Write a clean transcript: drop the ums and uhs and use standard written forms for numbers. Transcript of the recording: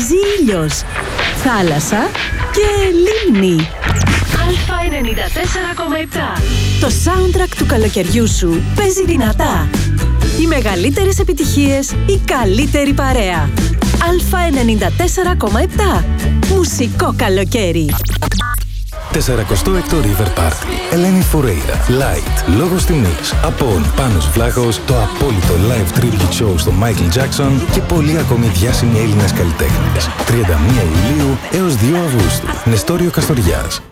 Γεμίζει ήλιος, θάλασσα και λίμνη. Α94,7. Το soundtrack του καλοκαιριού σου παίζει δυνατά. Οι μεγαλύτερες επιτυχίες, η καλύτερη παρέα. Α94,7. Μουσικό καλοκαίρι. 46ο River Party. Ελένη Φουρέιρα. Light. Λόγος τιμής. Απόν. Πάνος Βλάχος. Το απόλυτο live tribute show στο Michael Jackson και πολλοί ακόμη διάσημοι Έλληνες καλλιτέχνες. 31 Ιουλίου έως 2 Αυγούστου. Νεστόριο Καστοριάς.